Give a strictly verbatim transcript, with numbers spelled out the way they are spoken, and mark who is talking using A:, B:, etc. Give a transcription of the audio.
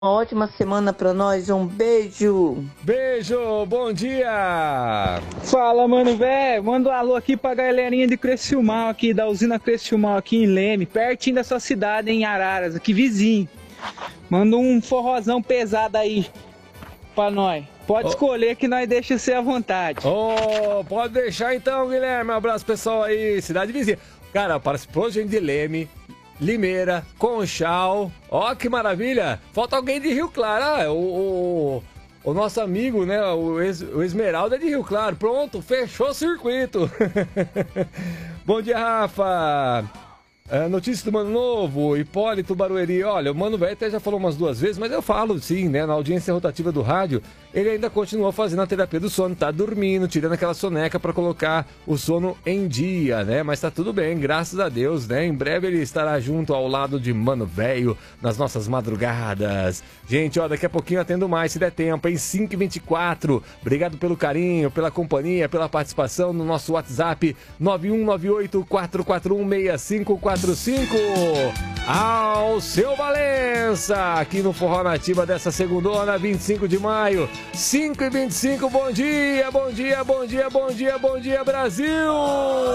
A: Uma ótima semana pra nós, um beijo.
B: Beijo, bom dia.
C: Fala, mano, velho. Manda um alô aqui pra galerinha de Criciúmal aqui, da usina Criciúmal aqui em Leme, pertinho da sua cidade, em Araras, aqui vizinho. Manda um forrozão pesado aí pra nós. Pode oh. escolher que nós deixa você à vontade.
B: Oh, pode deixar então, Guilherme. Um abraço pessoal aí, cidade vizinha. Cara, participou gente de Leme, Limeira, Conchal, ó que maravilha! Falta alguém de Rio Claro, ah, o, o, o nosso amigo, né, o, es, o Esmeralda é de Rio Claro, pronto, fechou o circuito! Bom dia, Rafa! É, notícia do Mano Novo, Hipólito Barueri, olha, o Mano Velho até já falou umas duas vezes, mas eu falo sim, né, na audiência rotativa do rádio, ele ainda continua fazendo a terapia do sono, tá dormindo, tirando aquela soneca pra colocar o sono em dia, né, mas tá tudo bem, graças a Deus, né, em breve ele estará junto ao lado de Mano Velho nas nossas madrugadas. Gente, ó, daqui a pouquinho eu atendo mais, se der tempo, em cinco e vinte e quatro, obrigado pelo carinho, pela companhia, pela participação no nosso WhatsApp, nove um nove oito, quatro quatro um, seis cinco quatro cinco. Ao seu Valença, aqui no Forró Nativa dessa segundona, vinte e cinco de maio, cinco e vinte e cinco, bom dia, bom dia, bom dia, bom dia, bom dia, Brasil!